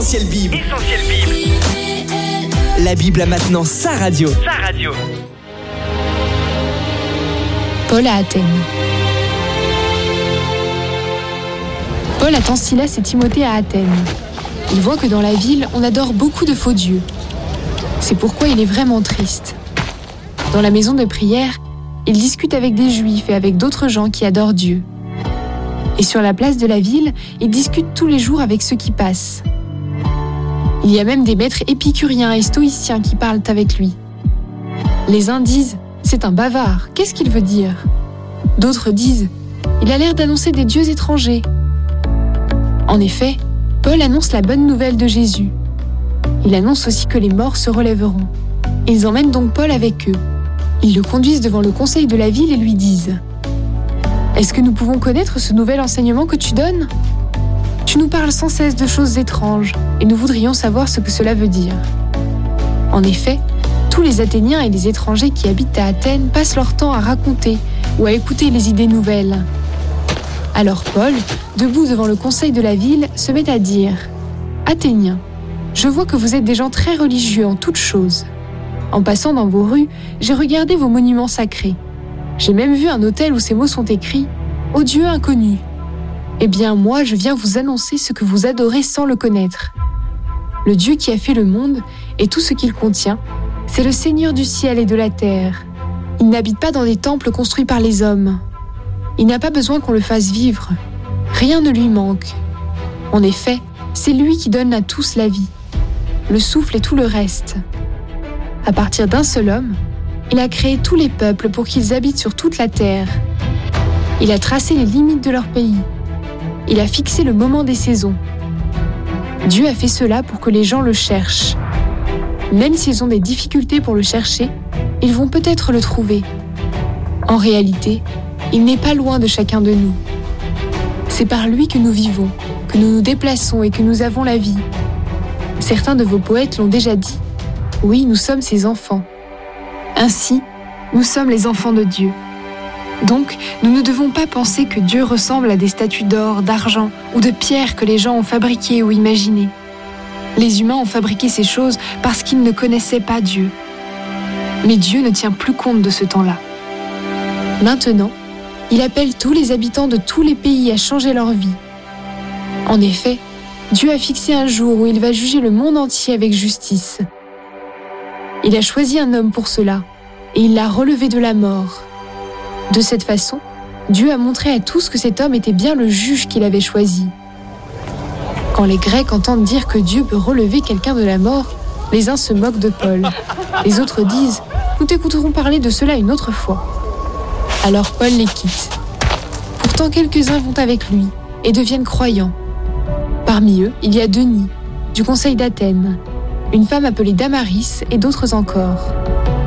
Essentiel Bible. La Bible a maintenant sa radio. Paul à Athènes. Paul attend Silas et Timothée à Athènes. Il voit que dans la ville, on adore beaucoup de faux dieux. C'est pourquoi il est vraiment triste. Dans la maison de prière, il discute avec des Juifs et avec d'autres gens qui adorent Dieu. Et sur la place de la ville, il discute tous les jours avec ceux qui passent. Il y a même des maîtres épicuriens et stoïciens qui parlent avec lui. Les uns disent « C'est un bavard, qu'est-ce qu'il veut dire ?» D'autres disent « Il a l'air d'annoncer des dieux étrangers. » En effet, Paul annonce la bonne nouvelle de Jésus. Il annonce aussi que les morts se relèveront. Ils emmènent donc Paul avec eux. Ils le conduisent devant le conseil de la ville et lui disent « Est-ce que nous pouvons connaître ce nouvel enseignement que tu donnes ? Tu nous parles sans cesse de choses étranges et nous voudrions savoir ce que cela veut dire. » En effet, tous les Athéniens et les étrangers qui habitent à Athènes passent leur temps à raconter ou à écouter les idées nouvelles. Alors Paul, debout devant le conseil de la ville, se met à dire « Athéniens, je vois que vous êtes des gens très religieux en toutes choses. En passant dans vos rues, j'ai regardé vos monuments sacrés. J'ai même vu un autel où ces mots sont écrits « Ô Dieu inconnu ». Eh bien, moi, je viens vous annoncer ce que vous adorez sans le connaître. Le Dieu qui a fait le monde et tout ce qu'il contient, c'est le Seigneur du ciel et de la terre. Il n'habite pas dans des temples construits par les hommes. Il n'a pas besoin qu'on le fasse vivre. Rien ne lui manque. En effet, c'est lui qui donne à tous la vie, le souffle et tout le reste. À partir d'un seul homme, il a créé tous les peuples pour qu'ils habitent sur toute la terre. Il a tracé les limites de leur pays. Il a fixé le moment des saisons. Dieu a fait cela pour que les gens le cherchent. Même s'ils ont des difficultés pour le chercher, ils vont peut-être le trouver. En réalité, il n'est pas loin de chacun de nous. C'est par lui que nous vivons, que nous nous déplaçons et que nous avons la vie. Certains de vos poètes l'ont déjà dit. Oui, nous sommes ses enfants. Ainsi, nous sommes les enfants de Dieu. Donc, nous ne devons pas penser que Dieu ressemble à des statues d'or, d'argent ou de pierre que les gens ont fabriquées ou imaginées. Les humains ont fabriqué ces choses parce qu'ils ne connaissaient pas Dieu. Mais Dieu ne tient plus compte de ce temps-là. Maintenant, il appelle tous les habitants de tous les pays à changer leur vie. En effet, Dieu a fixé un jour où il va juger le monde entier avec justice. Il a choisi un homme pour cela, et il l'a relevé de la mort. De cette façon, Dieu a montré à tous que cet homme était bien le juge qu'il avait choisi. Quand les Grecs entendent dire que Dieu peut relever quelqu'un de la mort, les uns se moquent de Paul. Les autres disent « Nous t'écouterons parler de cela une autre fois ». Alors Paul les quitte. Pourtant quelques-uns vont avec lui et deviennent croyants. Parmi eux, il y a Denis, du conseil d'Athènes, une femme appelée Damaris et d'autres encore.